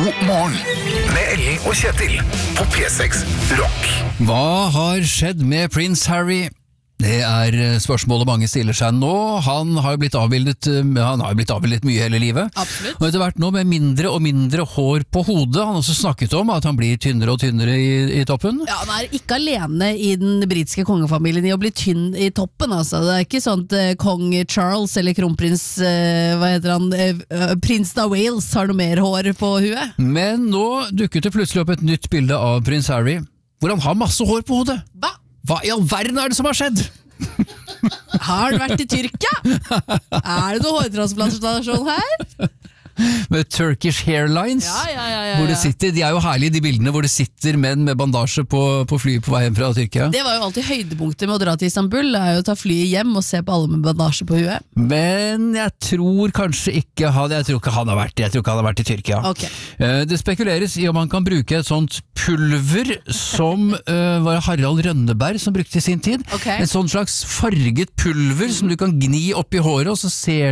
God morgen med Ellen og Kjetil på P6 Rock. Hva har skjedd med prins Harry? Det spørsmålet mange stiller seg nå. Han har blitt avbildet mye hele livet. Absolutt. Og etter hvert nå med mindre og mindre hår på hodet. Han har også snakket om at han blir tynnere og tynnere i toppen. Ja, han ikke alene i den britiske kongefamilien i å bli tynn i toppen, altså. Det ikke sånn at kong Charles eller kronprins, prinsen av Wales har noe mer hår på huet. Men nå dukket det plutselig opp et nytt bilde av prins Harry, hvor han har masse hår på hodet. Hva i all verden det som har skjedd? Har du vært i Tyrkia? Det noe hårtransplantasjon her? Med Turkish Airlines, Ja. hvor det sitter, de jo herlige de bildene hvor det sitter menn med bandasje på flyet på vei hjem fra Tyrkia. Det var jo alltid høydepunktet med å dra til Istanbul, det jo å ta flyet hjem og se på alle med bandasje på huet. Men jeg tror kanskje ikke jeg tror ikke han har vært i Tyrkia. Ok. Det spekuleres i om han kan bruke et sånt pulver som var Harald Rønneberg som brukte i sin tid. Ok. En sånn slags farget pulver som du kan gni opp i håret, og så ser